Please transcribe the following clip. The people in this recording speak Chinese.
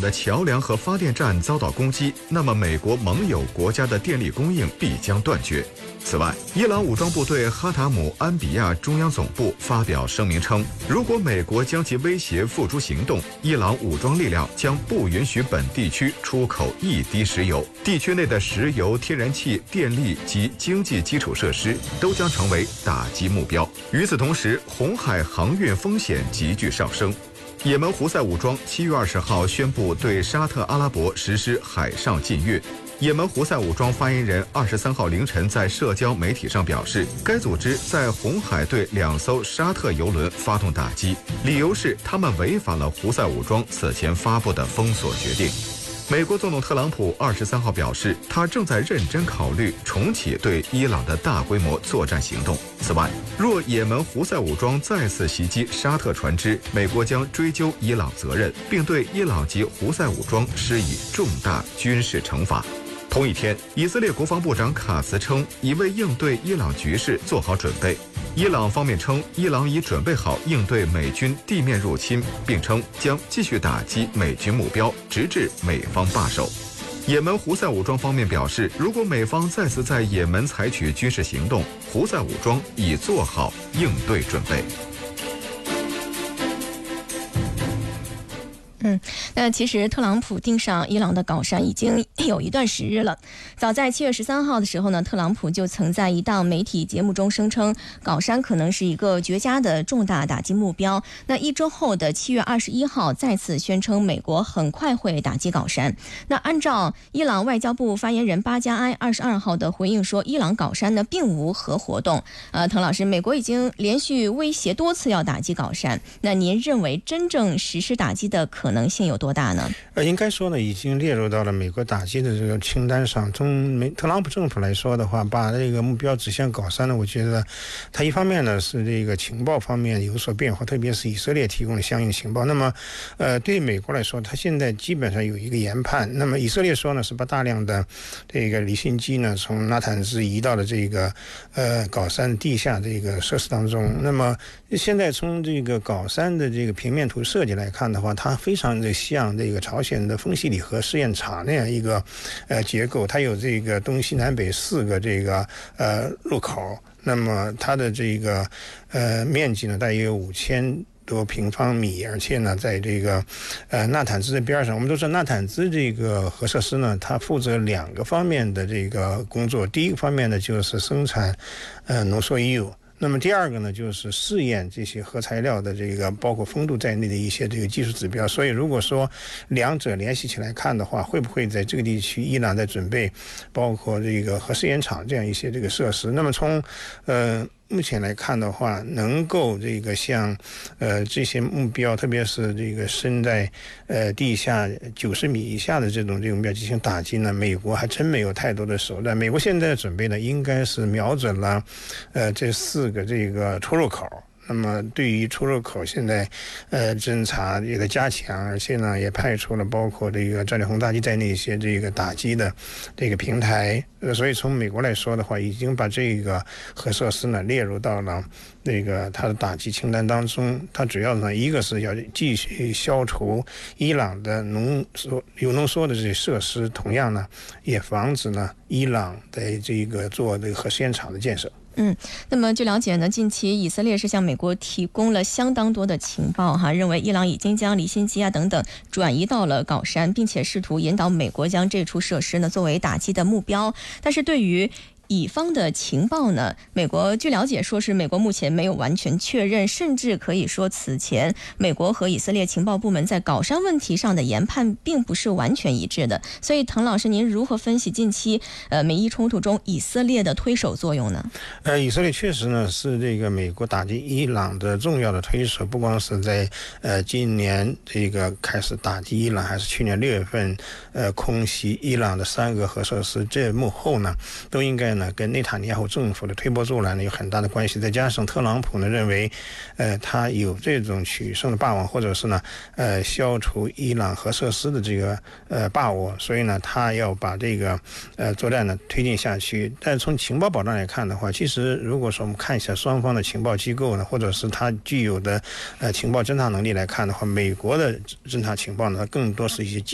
的桥梁和发电站遭到攻击，那么美国盟友国家的电力供应必将断绝。此外，伊朗武装部队哈塔姆安比亚中央总部发表声明称，如果美国将其威胁付诸行动，伊朗武装力量将不允许本地区出口一滴石油，地区内的石油、天然气、电力及经济基础设施都将成为打击目标。与此同时，红海航运风险急剧上升。也门胡塞武装7月20号宣布对沙特阿拉伯实施海上禁运。也门胡塞武装发言人23号凌晨在社交媒体上表示，该组织在红海对2艘沙特油轮发动打击，理由是他们违反了胡塞武装此前发布的封锁决定。美国总统特朗普23号表示，他正在认真考虑重启对伊朗的大规模作战行动。此外，若也门胡塞武装再次袭击沙特船只，美国将追究伊朗责任，并对伊朗及胡塞武装施以重大军事惩罚。同一天，以色列国防部长卡茨称，已为应对伊朗局势做好准备。伊朗方面称，伊朗已准备好应对美军地面入侵，并称将继续打击美军目标，直至美方罢手。也门胡塞武装方面表示，如果美方再次在也门采取军事行动，胡塞武装已做好应对准备。 那其实特朗普盯上伊朗的搞山已经有一段时日了。早在7月13号的时候呢，特朗普就曾在一档媒体节目中声称，搞山可能是一个绝佳的重大打击目标。那一周后的7月21号再次宣称，美国很快会打击搞山。那按照伊朗外交部发言人巴加埃22号的回应说，伊朗搞山呢并无核活动。滕老师，美国已经连续威胁多次要打击搞山，那您认为真正实施打击的可能性有多大呢？ 应该说呢，已经列入到了美国打击的这个清单上。从特朗普政府来说的话，把这个目标指向搞山呢，我觉得他一方面呢是这个情报方面有所变化，特别是以色列提供了相应情报。那么对美国来说，他现在基本上有一个研判。那么以色列说呢，是把大量的这个离心机呢从纳坦兹移到了这个搞山地下这个设施当中。那么现在从这个搞山的这个平面图设计来看的话，它非常的像这个朝鲜的丰西里核试验场那样一个结构，它有这个东西南北4个这个入口。那么它的这个面积呢大约有5000多平方米，而且呢在这个纳坦兹的边上。我们都说纳坦兹这个核设施呢，它负责2个方面的这个工作。第一个方面呢就是生产浓缩铀，那么第二个呢，就是试验这些核材料的这个包括风度在内的一些这个技术指标。所以如果说两者联系起来看的话，会不会在这个地区伊朗在准备包括这个核试验场这样一些这个设施？那么从目前来看的话，能够这个像这些目标，特别是这个深在地下90米以下的这种目标进行打击呢，美国还真没有太多的手段。美国现在准备呢，应该是瞄准了这4个这个出入口。那么对于出入口现在侦查这个加强，而且呢也派出了包括这个战略轰炸机在内一些这个打击的这个平台。所以从美国来说的话，已经把这个核设施呢列入到了那个它的打击清单当中。它主要呢一个是要继续消除伊朗的有浓缩的这些设施，同样呢也防止呢伊朗在这个做这个核试验场的建设。 那么据了解呢，近期以色列是向美国提供了相当多的情报认为伊朗已经将离心机等等转移到了搞山，并且试图引导美国将这处设施呢作为打击的目标。但是对于乙方的情报呢，美国据了解说是美国目前没有完全确认，甚至可以说此前美国和以色列情报部门在搞山问题上的研判并不是完全一致的。所以滕老师，您如何分析近期美伊冲突中以色列的推手作用呢？ 以色列确实呢是这个美国打击伊朗的重要的推手，不光是在今年这个开始打击伊朗，还是去年6月份空袭伊朗的3个核设施，这幕后呢都应该呢跟内塔尼亚胡政府的推波助澜呢有很大的关系。再加上特朗普呢认为他有这种取胜的霸王，或者是呢消除伊朗核设施的这个把握，所以呢他要把这个作战呢推进下去。但从情报保障来看的话，其实如果说我们看一下双方的情报机构呢，或者是他具有的情报侦察能力来看的话，美国的侦察情报呢更多是一些